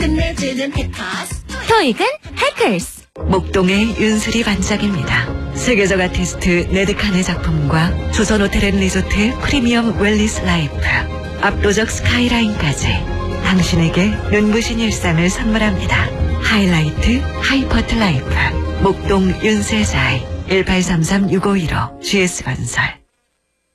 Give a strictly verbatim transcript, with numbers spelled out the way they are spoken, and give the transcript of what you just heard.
끝내주는 해커스. 토익은 해커스. 목동의 윤슬이 반짝입니다. 세계적 아티스트 네드칸의 작품과 조선호텔앤리조트 프리미엄 웰리스 라이프, 압도적 스카이라인까지 당신에게 눈부신 일상을 선물합니다. 하이라이트 하이퍼트 라이프 목동 윤세자이 일팔삼삼 육오일오 지에스건설.